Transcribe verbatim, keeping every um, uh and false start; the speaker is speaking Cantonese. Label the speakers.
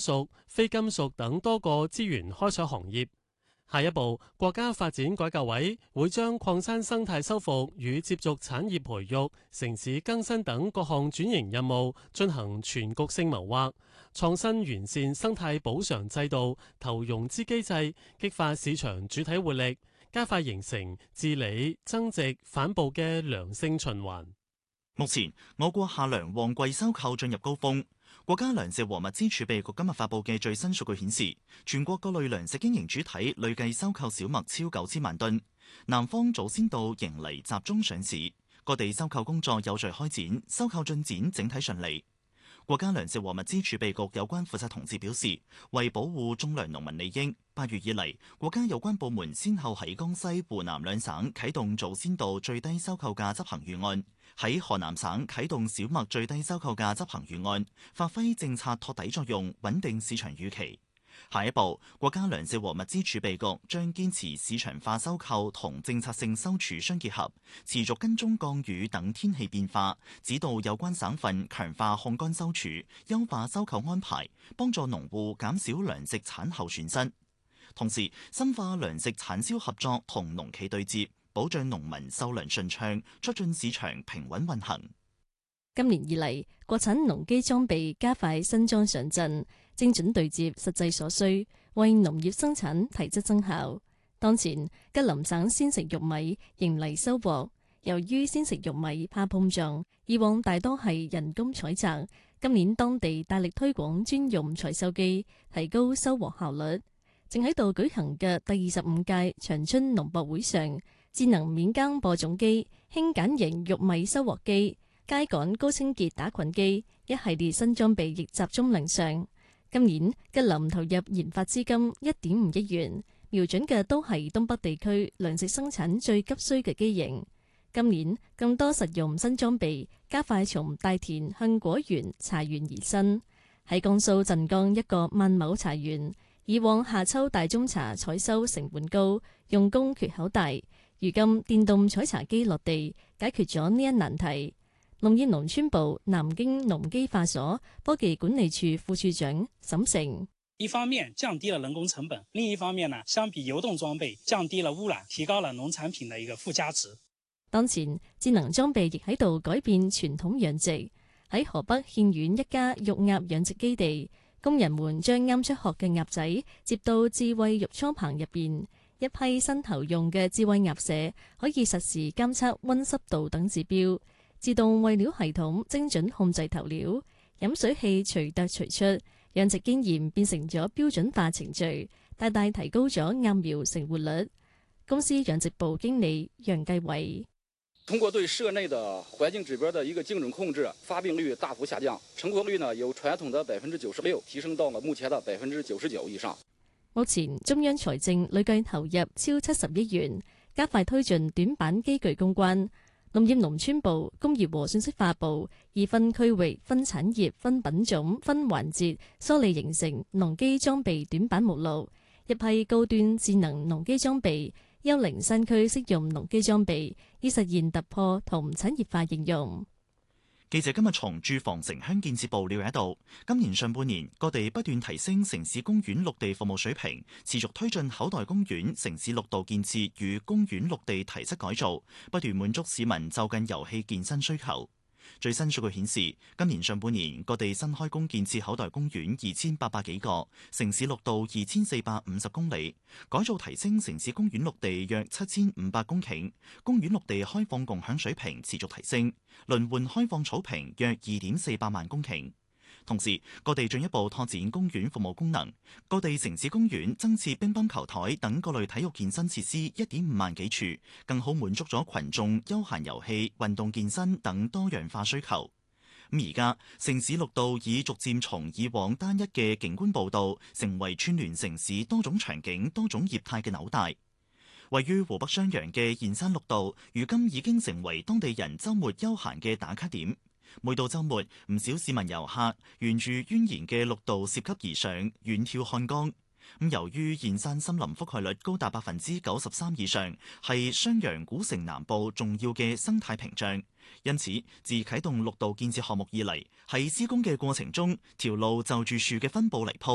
Speaker 1: 屬、非金屬等多個資源開採行業。下一步，國家發展改革委會將礦山生態修復與接續產業培育、城市更新等各項轉型任務進行全局性謀劃，創新完善生態補償制度、投融資機制，激發市場主體活力，加快形成治理、增值、反哺嘅良性循環。
Speaker 2: 目前，我國夏糧旺季收購進入高峰。國家糧食和物資儲備局今日發布嘅最新數據顯示，全國各類糧食經營主體累計收購小麥超九千萬噸。南方早先到迎嚟集中上市，各地收購工作有序開展，收購進展整體順利。國家糧食和物資儲備局有關負責同志表示，為保護種糧農民利益，八月以嚟，國家有關部門先後喺江西、湖南兩省啟動早先到最低收購價執行預案，喺河南省啟動小麥最低收購價執行預案，發揮政策托底作用，穩定市場預期。下一步，國家糧食和物資儲備局將堅持市場化收購同政策性收儲相結合，持續跟蹤降雨等天氣變化，指導有關省份強化控乾收儲，優化收購安排，幫助農戶減少糧食產後損失。同時，深化糧食產銷合作同農企對接，保障農民售糧順暢，促進市場平穩運行。
Speaker 3: 今年以嚟，國產農機裝備加快新裝上陣，精準對接實際所需，為農業生產提質增效。當前，吉林省鮮食玉米迎嚟收穫。由於鮮食玉米怕碰撞，以往大多係人工採摘，今年當地大力推廣專用採收機，提高收穫效率。正喺度舉行嘅第二十五屆長春農博會上，智能免耕播種機、輕簡型玉米收穫機、秸稈高清潔打菌機一系列新裝備亦集中亮相。今年吉林投入研發資金一點五億元，瞄準嘅都係東北地區糧食生產最急需嘅機型。今年更多實用新裝備加快從大田向果園、茶園移伸。喺江蘇鎮江一個萬畝茶園，以往夏秋大宗茶採收成本高，用工缺口大，如今電動採茶機落地，解決咗呢一難題。農業農村部南京農機化所科技管理處副處長沈成：
Speaker 4: 一方面降低了人工成本，另一方面呢，相比流動裝備降低了污染，提高了農產品的一個附加值。
Speaker 3: 當前智能裝備亦喺度改變傳統養殖。喺河北獻縣一家育鴨養殖基地，工人們將啱出殼嘅鴨仔接到智慧育倉棚入邊，一批新投用嘅智慧鴨舍可以實時監測溫濕度等指標。自動餵料系統精準控制投料，飲水器隨得隨出，養殖經驗變成咗標準化程序，大大提高咗鴨苗成活率。公司養殖部經理楊繼偉：
Speaker 5: 通過對舍內的環境指標的一個精準控制，發病率大幅下降，成活率呢由傳統的百分之九十六提升到了目前的百分之九十九以上。
Speaker 3: 目前中央財政累計投入超七十億元，加快推進短板機具攻關。農業農村部、工業和信息化部以分區域、分產業、分品種、分環節梳理形成農機裝備短板目錄，一批高端智能農機裝備、幽靈山區適用農機裝備，以實現突破同產業化應用。
Speaker 2: 記者今日從住房城鄉建設部了解到，今年上半年各地不斷提升城市公園綠地服務水平，持續推進口袋公園城市綠道建設與公園綠地提質改造，不斷滿足市民就近遊戲健身需求。最新數據顯示，今年上半年各地新開工建設口袋公園二千八百幾個，城市綠道二千四百五十公里，改造提升城市公園綠地約七千五百公頃，公園綠地開放共享水平持續提升，輪換開放草坪約二點四百萬公頃。同時，各地進一步拓展公園服務功能，各地城市公園增設乒乓球台等各類體育健身設施一點五萬幾處，更好滿足咗群眾休閒遊戲、運動健身等多樣化需求。咁而家城市綠道已逐漸從以往單一嘅景觀步道，成為串聯城市多種場景、多種業態嘅紐帶。位於湖北襄陽嘅燕山綠道，如今已經成為當地人週末休閒嘅打卡點。每到週末，唔少市民遊客沿住蜿蜒嘅綠道涉級而上，遠眺漢江。咁由於燕山森林覆蓋率高達百分之九十三以上，係襄陽古城南部重要嘅生態屏障，因此自啟動綠道建設項目以嚟，喺施工嘅過程中，條路就住樹嘅分佈離譜。